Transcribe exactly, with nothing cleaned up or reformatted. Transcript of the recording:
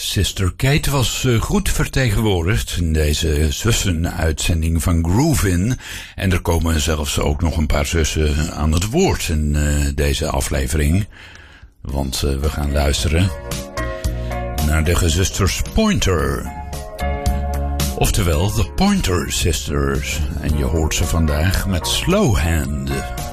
Sister Kate was uh, goed vertegenwoordigd in deze zussen-uitzending van Groovin. En er komen zelfs ook nog een paar zussen aan het woord in uh, deze aflevering. Want uh, we gaan luisteren naar de gezusters Pointer. Oftewel, de Pointer Sisters. En je hoort ze vandaag met Slow Hand.